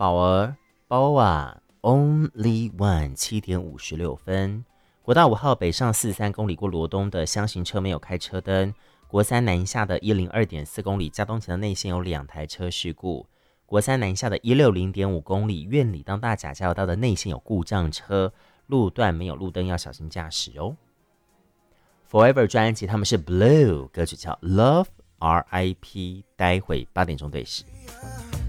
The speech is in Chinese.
宝儿 Boa Only One 7:56。国道5号北上43公里过罗东的厢型车没有开车灯。国三南下的102.4公里嘉东前的内线有2台车事故。国三南下的160.5公里苑里当大甲交流道的内线有故障车，路段没有路灯，要小心驾驶哦。Forever 专辑他们是 Blue， 歌曲叫 Love RIP， 待会8点钟对时。